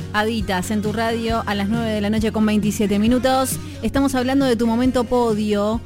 Aditas en tu radio a las 9 de la noche con 27 minutos. Estamos hablando de tu momento podio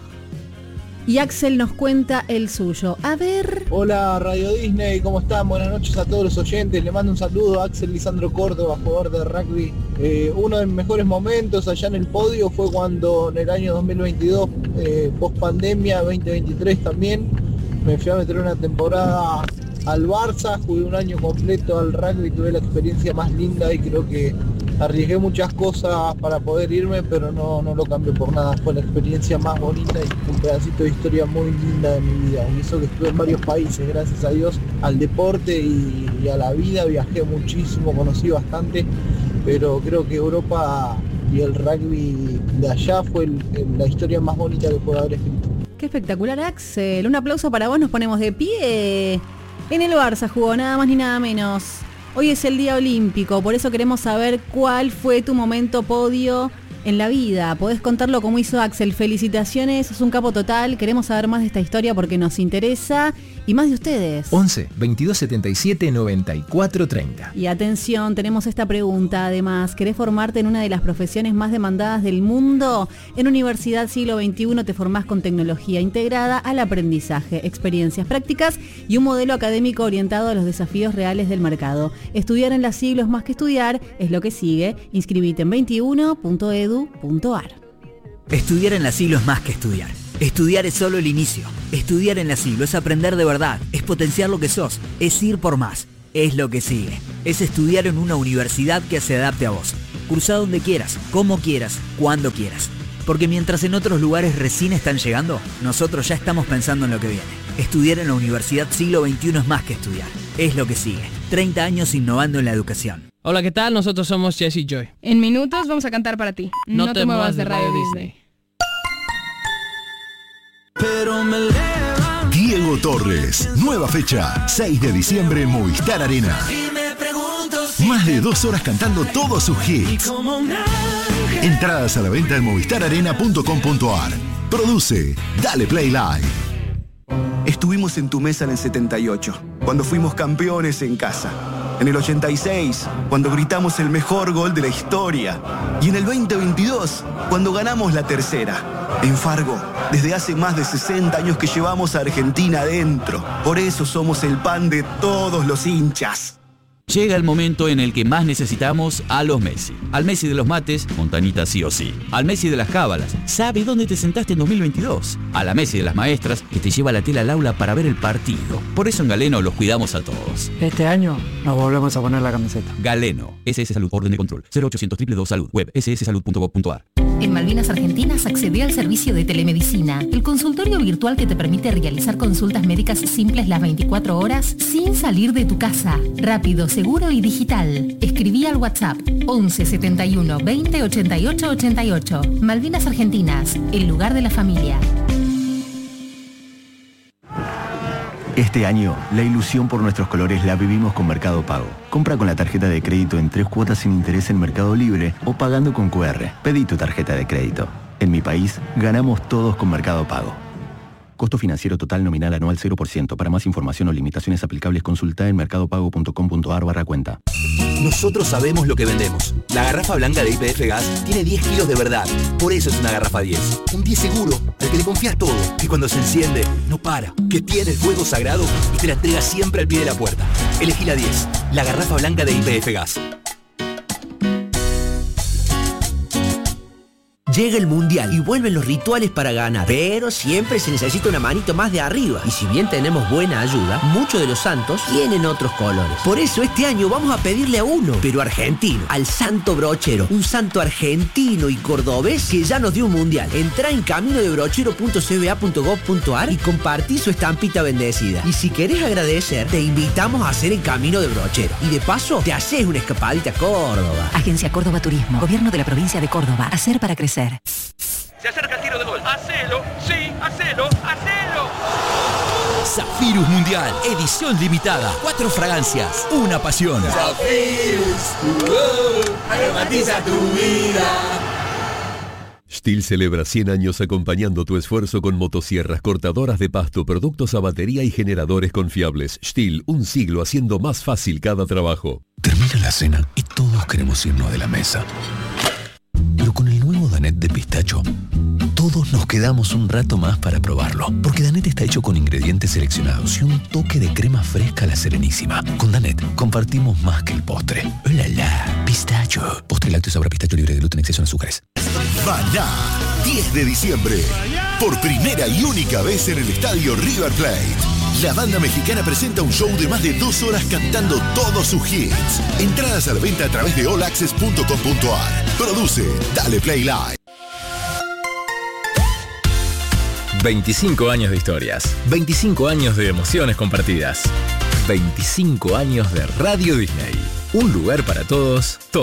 y Axel nos cuenta el suyo. A ver. Hola Radio Disney, ¿cómo están? Buenas noches a todos los oyentes. Le mando un saludo a Axel Lisandro Córdoba, jugador de rugby. Uno de mis mejores momentos allá en el podio fue cuando en el año 2022, post pandemia, 2023 también, me fui a meter una temporada al Barça, jugué un año completo al rugby, tuve la experiencia más linda y creo que arriesgué muchas cosas para poder irme, pero no lo cambio por nada. Fue la experiencia más bonita y un pedacito de historia muy linda de mi vida. Y eso que estuve en varios países, gracias a Dios, al deporte y a la vida. Viajé muchísimo, conocí bastante, pero creo que Europa y el rugby de allá fue la historia más bonita que puedo haber escrito. Qué espectacular, Axel. Un aplauso para vos, nos ponemos de pie. En el Barça jugó, nada más ni nada menos. Hoy es el día olímpico, por eso queremos saber cuál fue tu momento podio en la vida. Podés contarlo como hizo Axel. Felicitaciones, sos un capo total. Queremos saber más de esta historia porque nos interesa y más de ustedes. 11 22 77 94 30. Y atención, tenemos esta pregunta. Además, ¿querés formarte en una de las profesiones más demandadas del mundo? En Universidad Siglo XXI te formás con tecnología integrada al aprendizaje, experiencias prácticas y un modelo académico orientado a los desafíos reales del mercado. Estudiar en la Siglo es más que estudiar, es lo que sigue. Inscribite en 21.edu.ar. Estudiar en la Siglo es más que estudiar. Estudiar es solo el inicio. Estudiar en la Siglo es aprender de verdad, es potenciar lo que sos, es ir por más, es lo que sigue. Es estudiar en una universidad que se adapte a vos. Cursa donde quieras, como quieras, cuando quieras. Porque mientras en otros lugares recién están llegando, nosotros ya estamos pensando en lo que viene. Estudiar en la Universidad Siglo XXI es más que estudiar, es lo que sigue. 30 años innovando en la educación. Hola, ¿qué tal? Nosotros somos Jesse y Joy. En minutos vamos a cantar para ti. No te muevas de Radio Disney. Diego Torres, nueva fecha, 6 de diciembre en Movistar Arena. Más de 2 horas cantando todos sus hits. Entradas a la venta en movistararena.com.ar. Produce Dale Play Live. Estuvimos en tu mesa en el 78, cuando fuimos campeones en casa. En el 86, cuando gritamos el mejor gol de la historia. Y en el 2022, cuando ganamos la tercera. En Fargo, desde hace más de 60 años que llevamos a Argentina adentro. Por eso somos el pan de todos los hinchas. Llega el momento en el que más necesitamos a los Messi. Al Messi de los mates, Montanita sí o sí. Al Messi de las cábalas, ¿sabe dónde te sentaste en 2022? A la Messi de las maestras, que te lleva la tela al aula para ver el partido. Por eso en Galeno los cuidamos a todos. Este año nos volvemos a poner la camiseta. Galeno, SS Salud, orden de control, 0800 222 Salud, web sssalud.gov.ar. En Malvinas Argentinas accedé al servicio de telemedicina, el consultorio virtual que te permite realizar consultas médicas simples las 24 horas sin salir de tu casa. Rápido, seguro y digital. Escribí al WhatsApp 11 71 20 88 88. Malvinas Argentinas, el lugar de la familia. Este año, la ilusión por nuestros colores la vivimos con Mercado Pago. Compra con la tarjeta de crédito en 3 cuotas sin interés en Mercado Libre o pagando con QR. Pedí tu tarjeta de crédito. En mi país, ganamos todos con Mercado Pago. Costo financiero total nominal anual 0%. Para más información o limitaciones aplicables, consulta en mercadopago.com.ar/cuenta. Nosotros sabemos lo que vendemos. La garrafa blanca de YPF Gas tiene 10 kilos de verdad. Por eso es una garrafa 10. Un 10 seguro, al que le confías todo. Que cuando se enciende, no para. Que tiene el fuego sagrado y te la entrega siempre al pie de la puerta. Elegí la 10. La garrafa blanca de YPF Gas. Llega el Mundial y vuelven los rituales para ganar, pero siempre se necesita una manito más de arriba. Y si bien tenemos buena ayuda, muchos de los santos tienen otros colores. Por eso este año vamos a pedirle a uno, pero argentino, al Santo Brochero, un santo argentino y cordobés que ya nos dio un Mundial. Entrá en caminodebrochero.cba.gov.ar y compartí su estampita bendecida. Y si querés agradecer, te invitamos a hacer el Camino de Brochero. Y de paso, te haces una escapadita a Córdoba. Agencia Córdoba Turismo, Gobierno de la Provincia de Córdoba. Hacer para crecer. Se acerca el tiro de gol. ¡Hacelo! ¡Sí! ¡Hacelo! ¡Hacelo! Zafirus Mundial, edición limitada. 4 fragancias, una pasión. Zafirus, aromatiza tu vida. STIHL celebra 100 años acompañando tu esfuerzo con motosierras, cortadoras de pasto, productos a batería y generadores confiables. STIHL, un siglo haciendo más fácil cada trabajo. Termina la cena y Todos queremos irnos de la mesa. Pero con el nuevo Danette de pistacho, todos nos quedamos un rato más para probarlo. Porque Danette está hecho con ingredientes seleccionados y un toque de crema fresca a la Serenísima. Con Danette compartimos más que el postre. ¡Oh, la, la! Pistacho. Postre lácteo sabor a pistacho libre de gluten, exceso en azúcares. Maná, 10 de diciembre. Por primera y única vez en el estadio River Plate. La banda mexicana presenta un show de más de 2 horas cantando todos sus hits. Entradas a la venta a través de allaccess.com.ar. Produce Dale Play Live. 25 años de historias, 25 años de emociones compartidas, 25 años de Radio Disney. Un lugar para todos,